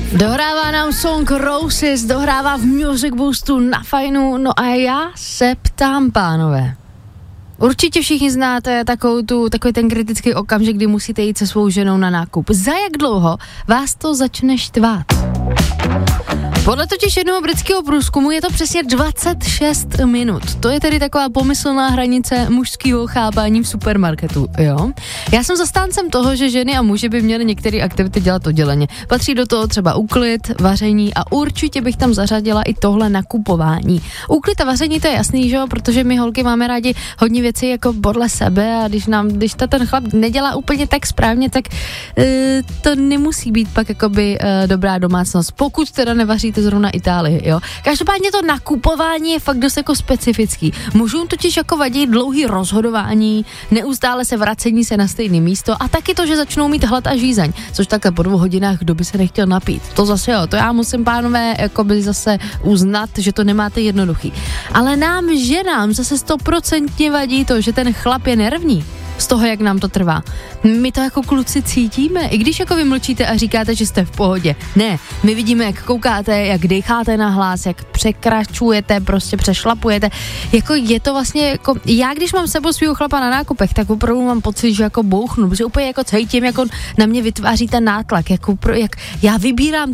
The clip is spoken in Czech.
Dohrává nám song Roses, dohrává v Music Boostu na Fajnu, no a já se ptám, pánové. Určitě všichni znáte takový ten kritický okamžik, kdy musíte jít se svou ženou na nákup. Za jak dlouho vás to začne štvát? Podle totiž jednoho britského průzkumu je to přesně 26 minut. To je tedy taková pomyslná hranice mužského chápání v supermarketu, jo? Já jsem zastáncem toho, že ženy a muži by měly některé aktivity dělat odděleně. Patří do toho třeba úklid, vaření a určitě bych tam zařadila i tohle nakupování. Úklid a vaření, to je jasný, že jo? Protože my holky máme rádi hodně věcí jako podle sebe a když ten chlap nedělá úplně tak správně, tak to nemusí být pak jakoby dobrá domácnost. Pokud teda nevaříte zrovna Itálii, jo. Každopádně to nakupování je fakt dost jako specifický. Mužům totiž jako vadí dlouhý rozhodování, neustále se vracení se na stejné místo a taky to, že začnou mít hlad a žízeň, což takhle po 2 hodinách, kdo by se nechtěl napít. To zase jo, to já musím, pánové, jakoby zase uznat, že to nemáte jednoduchý. Ale nám, ženám, zase 100% vadí to, že ten chlap je nervní z toho, jak nám to trvá. My to jako kluci cítíme, i když jako vy mlčíte a říkáte, že jste v pohodě. Ne, my vidíme, jak koukáte, jak decháte na hlas, jak překračujete, prostě přešlapujete. Jako je to vlastně jako, já když mám sebou svýho chlapa na nákupech, tak opravdu mám pocit, že jako bouchnu, protože úplně jako cítím, jako na mě vytváří ten nátlak, jak já vybírám